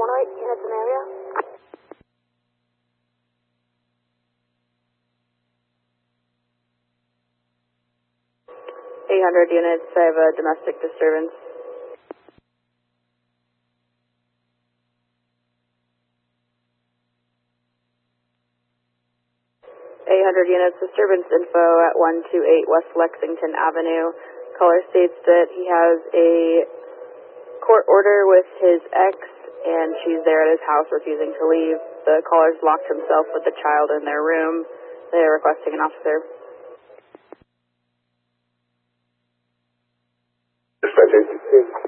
units in area. 800 units, I have a domestic disturbance. 800 units, disturbance info at 128 West Lexington Avenue. Caller states that he has a court order with his ex, and she's there at his house refusing to leave. The caller's locked himself with the child in their room. They are requesting an officer. Dispatch 816.